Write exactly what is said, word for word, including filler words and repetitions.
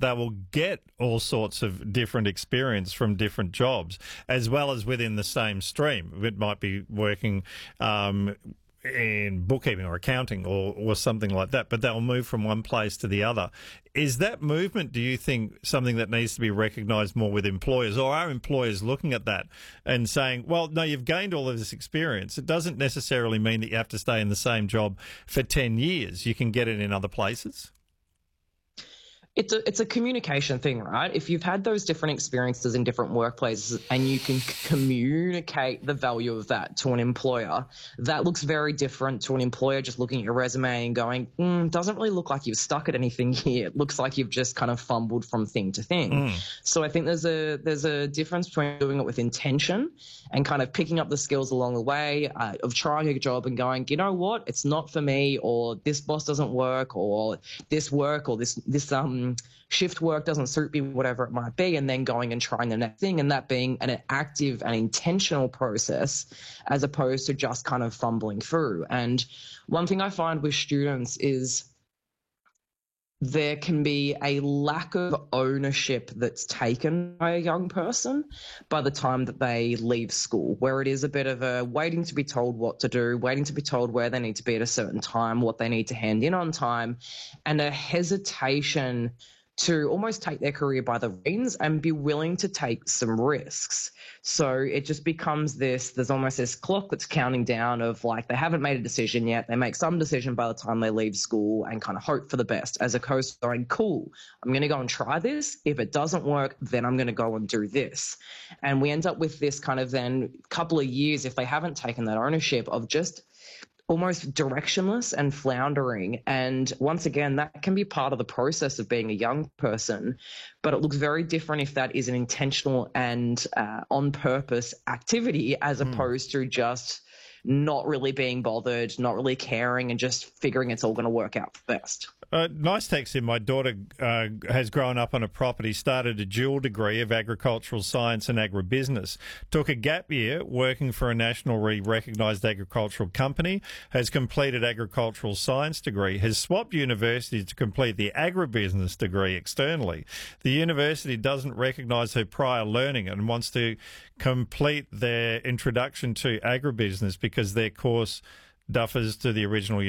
they will get all sorts of different experience from different jobs, as well as within the same stream. It might be working um, in bookkeeping or accounting or, or something like that, but they'll move from one place to the other. Is that movement, do you think, something that needs to be recognised more with employers, or are employers looking at that and saying, well, no, you've gained all of this experience. It doesn't necessarily mean that you have to stay in the same job for ten years. You can get it in other places. It's a it's a communication thing, right? If you've had those different experiences in different workplaces and you can c- communicate the value of that to an employer, that looks very different to an employer just looking at your resume and going, mm, doesn't really look like you've stuck at anything here. It looks like you've just kind of fumbled from thing to thing. Mm. So I think there's a there's a difference between doing it with intention and kind of picking up the skills along the way uh, of trying a job and going, you know what, it's not for me, or this boss doesn't work, or this work, or this this um. shift work doesn't suit me, whatever it might be, and then going and trying the next thing, and that being an active and intentional process as opposed to just kind of fumbling through. And one thing I find with students is there can be a lack of ownership that's taken by a young person by the time that they leave school, where it is a bit of a waiting to be told what to do, waiting to be told where they need to be at a certain time, what they need to hand in on time, and a hesitation to almost take their career by the reins and be willing to take some risks. So it just becomes this, there's almost this clock that's counting down of like, they haven't made a decision yet. They make some decision by the time they leave school and kind of hope for the best, as opposed to going, cool, I'm going to go and try this. If it doesn't work, then I'm going to go and do this. And we end up with this kind of then couple of years, if they haven't taken that ownership, of just almost directionless and floundering. And once again, that can be part of the process of being a young person, but it looks very different if that is an intentional and uh, on purpose activity, as mm. opposed to just not really being bothered, not really caring, and just figuring it's all going to work out best. Uh, nice text in. My daughter uh, has grown up on a property, started a dual degree of agricultural science and agribusiness, took a gap year working for a nationally recognised agricultural company, has completed agricultural science degree, has swapped universities to complete the agribusiness degree externally. The university doesn't recognise her prior learning and wants to complete their introduction to agribusiness because their course duffers to the original